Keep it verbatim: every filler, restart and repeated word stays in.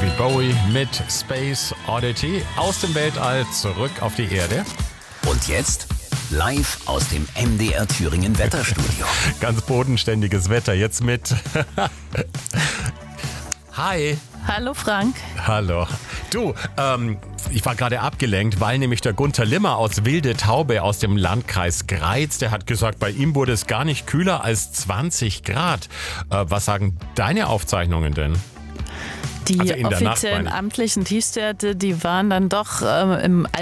David Bowie mit Space Oddity aus dem Weltall zurück auf die Erde. Und jetzt live aus dem M D R Thüringen Wetterstudio. Ganz bodenständiges Wetter jetzt mit. Hi. Hallo Frank. Hallo. Du, ähm, ich war gerade abgelenkt, weil nämlich der Gunther Limmer aus Wilde Taube aus dem Landkreis Greiz, der hat gesagt, bei ihm wurde es gar nicht kühler als zwanzig Grad. Äh, was sagen deine Aufzeichnungen denn? Die Also in der Nacht, offiziellen meine ich. amtlichen Tiefstwerte, die waren dann doch ähm, im